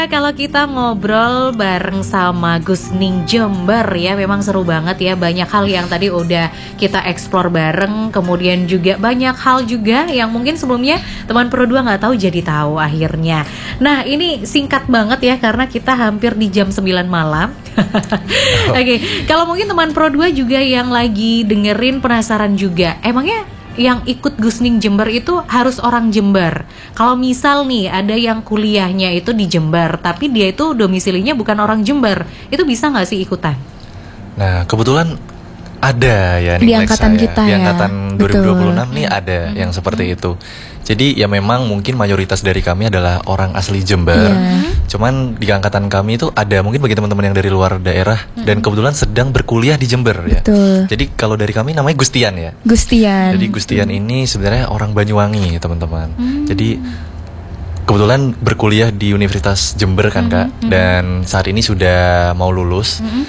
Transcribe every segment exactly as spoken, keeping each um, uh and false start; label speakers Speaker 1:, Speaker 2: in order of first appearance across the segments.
Speaker 1: Kalau kita ngobrol bareng sama Gusning Jember ya, memang seru banget ya. Banyak hal yang tadi udah kita explore bareng. Kemudian juga banyak hal juga yang mungkin sebelumnya teman Pro dua gak tahu jadi tahu akhirnya. Nah ini singkat banget ya, karena kita hampir di jam sembilan malam. Oke, okay. Kalau mungkin teman Pro dua juga yang lagi dengerin penasaran juga, emangnya yang ikut Gusning Jember itu harus orang Jember? Kalau misal nih ada yang kuliahnya itu di Jember, tapi dia itu domisilinya bukan orang Jember, itu bisa nggak sih ikutan?
Speaker 2: Nah kebetulan ada ya nih
Speaker 3: di angkatan
Speaker 2: ya.
Speaker 3: kita
Speaker 2: di
Speaker 3: ya.
Speaker 2: angkatan dua ribu dua puluh enam
Speaker 3: Betul.
Speaker 2: nih ada
Speaker 1: Hmm.
Speaker 2: yang seperti itu. Jadi ya memang mungkin mayoritas dari kami adalah orang asli Jember.
Speaker 3: Yeah.
Speaker 2: Cuman di angkatan kami itu ada mungkin bagi teman-teman yang dari luar daerah
Speaker 1: Hmm.
Speaker 2: dan kebetulan sedang berkuliah di Jember ya.
Speaker 3: Betul.
Speaker 2: Jadi kalau dari kami namanya Gustian ya.
Speaker 3: Gustian.
Speaker 2: Jadi Gustian ini sebenarnya orang Banyuwangi teman-teman.
Speaker 1: Hmm.
Speaker 2: Jadi kebetulan berkuliah di Universitas Jember kan
Speaker 1: Hmm,
Speaker 2: Kak,
Speaker 1: hmm.
Speaker 2: dan saat ini sudah mau lulus.
Speaker 1: Hmm.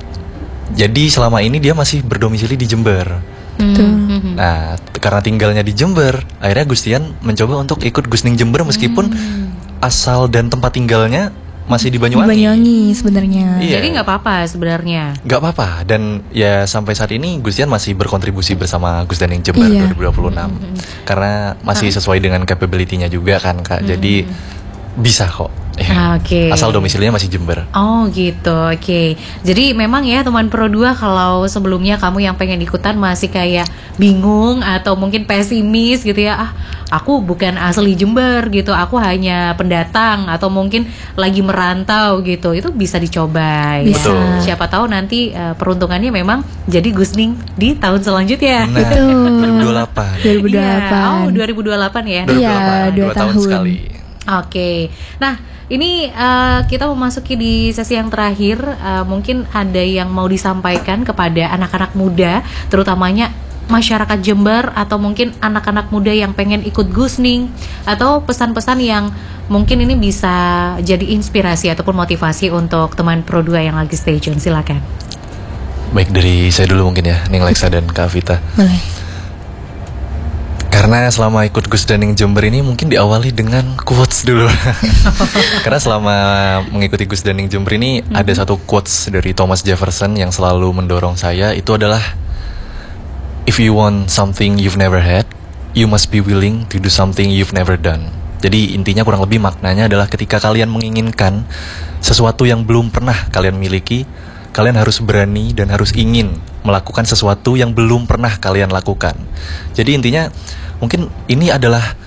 Speaker 2: Jadi selama ini dia masih berdomisili di Jember.
Speaker 1: Hmm.
Speaker 2: Nah, t- karena tinggalnya di Jember, akhirnya Gustian mencoba untuk ikut Gusning Jember meskipun asal dan tempat tinggalnya masih di
Speaker 3: Di
Speaker 2: Banyuwangi.
Speaker 3: Banyuwangi sebenarnya.
Speaker 2: Iya.
Speaker 1: Jadi nggak apa-apa sebenarnya.
Speaker 2: Gak apa-apa, dan ya sampai saat ini Gustian masih berkontribusi bersama Gusdaning Jember
Speaker 3: Iya.
Speaker 2: dua ribu dua puluh enam karena masih sesuai dengan capability-nya juga kan Kak. Jadi bisa kok. Ya.
Speaker 1: Oke.
Speaker 2: Asal domisilinya masih Jember.
Speaker 1: Oh gitu, oke. Jadi memang ya teman Pro dua, kalau sebelumnya kamu yang pengen ikutan masih kayak bingung atau mungkin pesimis gitu ya, ah aku bukan asli Jember gitu, aku hanya pendatang atau mungkin lagi merantau gitu, itu bisa dicoba ya.
Speaker 3: Bisa.
Speaker 2: Betul.
Speaker 1: Siapa tahu nanti uh, peruntungannya memang jadi Gusning di tahun selanjutnya.
Speaker 2: Nah,
Speaker 3: Betul.
Speaker 2: dua ribu dua puluh delapan.
Speaker 3: dua ribu dua puluh delapan.
Speaker 1: Iya. Oh dua ribu dua puluh delapan ya.
Speaker 3: Iya,
Speaker 2: dua ribu dua puluh delapan,
Speaker 3: dua
Speaker 2: dua tahun
Speaker 3: tahun.
Speaker 2: sekali.
Speaker 1: Oke, nah ini uh, kita memasuki di sesi yang terakhir. Uh, mungkin ada yang mau disampaikan kepada anak-anak muda, terutamanya masyarakat Jember atau mungkin anak-anak muda yang pengen ikut Gusning, atau pesan-pesan yang mungkin ini bisa jadi inspirasi ataupun motivasi untuk teman Pro dua yang lagi stay tune. Silakan.
Speaker 2: Baik, dari saya dulu mungkin ya, Ning Lexa dan Kak Vita.
Speaker 3: Boleh.
Speaker 2: Karena selama ikut Gusdaning Jember ini mungkin diawali dengan quotes dulu. Karena selama mengikuti Gusdaning Jember ini
Speaker 1: Hmm.
Speaker 2: ada satu quotes dari Thomas Jefferson yang selalu mendorong saya, itu adalah if you want something you've never had, you must be willing to do something you've never done. Jadi intinya kurang lebih maknanya adalah ketika kalian menginginkan sesuatu yang belum pernah kalian miliki, kalian harus berani dan harus ingin melakukan sesuatu yang belum pernah kalian lakukan. Jadi intinya mungkin ini adalah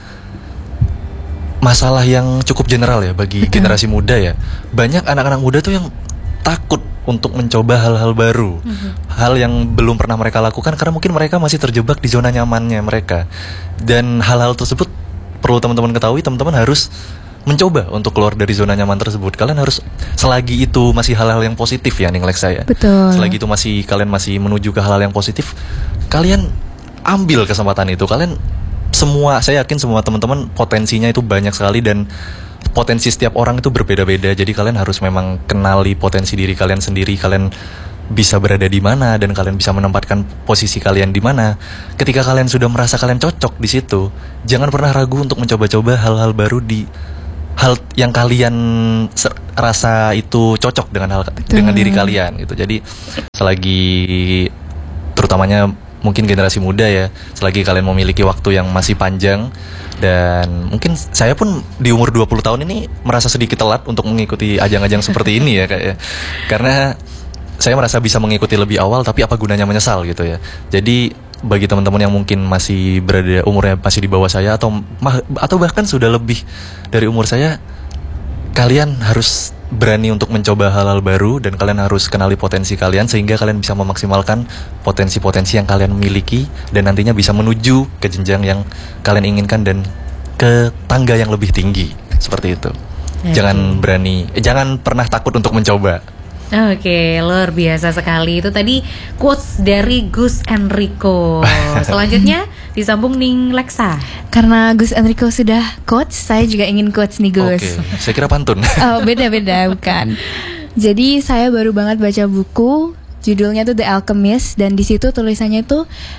Speaker 2: masalah yang cukup general ya bagi
Speaker 3: Betul.
Speaker 2: generasi muda ya. Banyak anak-anak muda tuh yang takut untuk mencoba hal-hal baru, hal yang belum pernah mereka lakukan karena mungkin mereka masih terjebak di zona nyamannya mereka. Dan hal-hal tersebut perlu teman-teman ketahui, teman-teman harus mencoba untuk keluar dari zona nyaman tersebut. Kalian harus, selagi itu masih hal-hal yang positif ya Ning Lexa ya.
Speaker 3: Betul.
Speaker 2: Selagi itu masih kalian masih menuju ke hal-hal yang positif, kalian ambil kesempatan itu. Kalian semua, saya yakin semua teman-teman potensinya itu banyak sekali dan potensi setiap orang itu berbeda-beda. Jadi kalian harus memang kenali potensi diri kalian sendiri. Kalian bisa berada di mana dan kalian bisa menempatkan posisi kalian di mana. Ketika kalian sudah merasa kalian cocok di situ, jangan pernah ragu untuk mencoba-coba hal-hal baru di hal yang kalian ser- rasa itu cocok dengan hal dengan diri kalian gitu. Jadi selagi terutamanya mungkin generasi muda ya, selagi kalian memiliki waktu yang masih panjang, dan mungkin saya pun di umur dua puluh tahun ini merasa sedikit telat untuk mengikuti ajang-ajang seperti ini ya Kak ya. Karena saya merasa bisa mengikuti lebih awal, tapi apa gunanya menyesal gitu ya. Jadi bagi teman-teman yang mungkin masih berada umurnya masih di bawah saya atau mah, atau bahkan sudah lebih dari umur saya, kalian harus berani untuk mencoba hal-hal baru dan kalian harus kenali potensi kalian sehingga kalian bisa memaksimalkan potensi-potensi yang kalian miliki dan nantinya bisa menuju ke jenjang yang kalian inginkan dan ke tangga yang lebih tinggi. Seperti itu.
Speaker 1: Oke.
Speaker 2: Jangan berani, eh, jangan pernah takut untuk mencoba.
Speaker 1: Oke, luar biasa sekali. Itu tadi quotes dari Gus Enrico. Selanjutnya disambung Ning Lexa.
Speaker 3: Karena Gus Enrico sudah coach, saya juga ingin coach nih Gus.
Speaker 2: Oke, saya kira pantun.
Speaker 3: Oh beda-beda bukan. Jadi saya baru banget baca buku, judulnya tuh The Alchemist, dan di situ tulisannya tuh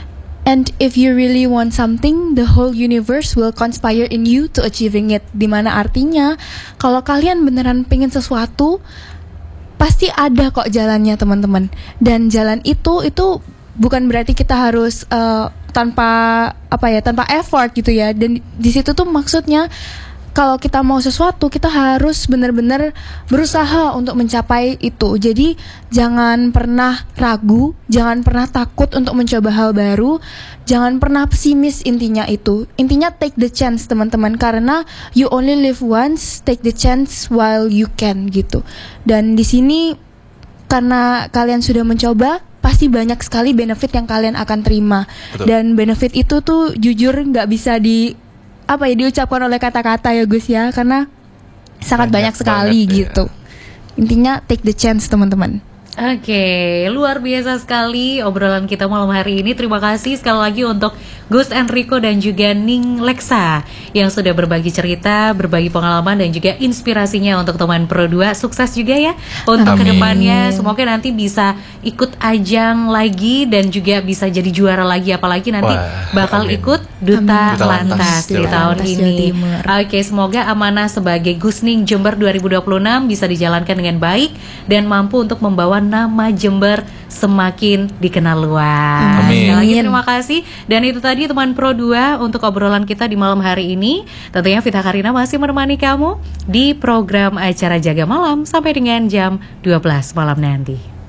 Speaker 3: And if you really want something, the whole universe will conspire in you to achieving it. Dimana artinya, kalau kalian beneran pengen sesuatu, pasti ada kok jalannya teman-teman. Dan jalan itu, itu bukan berarti kita harus uh, tanpa apa ya, tanpa effort gitu ya. Dan di situ tuh maksudnya, kalau kita mau sesuatu, kita harus benar-benar berusaha untuk mencapai itu. Jadi jangan pernah ragu, jangan pernah takut untuk mencoba hal baru, jangan pernah pesimis, intinya itu. Intinya take the chance teman-teman, karena you only live once, take the chance while you can gitu. Dan di sini karena kalian sudah mencoba, pasti banyak sekali benefit yang kalian akan terima.
Speaker 2: Betul.
Speaker 3: Dan benefit itu tuh jujur nggak bisa di apa ya diucapkan oleh kata-kata ya Gus ya, karena sangat banyak, banyak sekali banget, gitu ya. Intinya take the chance teman-teman.
Speaker 1: Oke, luar biasa sekali obrolan kita malam hari ini. Terima kasih sekali lagi untuk Gus Enrico dan juga Ning Lexa yang sudah berbagi cerita, berbagi pengalaman dan juga inspirasinya untuk teman Pro dua. Sukses juga ya untuk
Speaker 2: Amin.
Speaker 1: kedepannya. Semoga nanti bisa ikut ajang lagi dan juga bisa jadi juara lagi. Apalagi nanti
Speaker 2: Wah,
Speaker 1: bakal
Speaker 2: amin.
Speaker 1: ikut Duta,
Speaker 2: Duta
Speaker 1: Lantas,
Speaker 2: Lantas
Speaker 1: di
Speaker 2: Jawa
Speaker 1: tahun
Speaker 3: Lantas
Speaker 1: ini.
Speaker 3: Jawa Timur.
Speaker 1: Oke, semoga amanah sebagai Gusning Jember dua ribu dua puluh enam bisa dijalankan dengan baik dan mampu untuk membawa nama Jember semakin dikenal luas.
Speaker 2: Amin.
Speaker 1: Sekali lagi terima kasih. Dan itu tadi teman Pro dua untuk obrolan kita di malam hari ini. Tentunya Vita Karina masih menemani kamu di program acara Jaga Malam sampai dengan jam dua belas malam nanti.